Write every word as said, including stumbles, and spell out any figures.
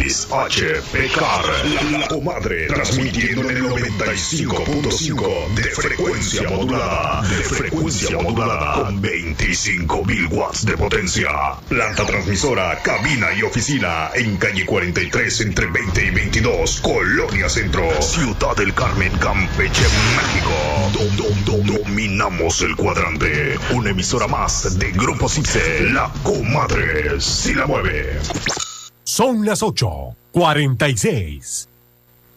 X H P K R, la, la comadre, transmitiendo en el noventa y cinco punto cinco de frecuencia modulada, de frecuencia modulada, con veinticinco mil watts de potencia. Planta transmisora, cabina y oficina en calle cuarenta y tres entre veinte y veintidós, Colonia Centro, Ciudad del Carmen, Campeche, México. Dom, dom, dom, dominamos el cuadrante. Una emisora más de Grupo Cipse, la comadre, si la mueve. Son las ocho cuarenta y seis.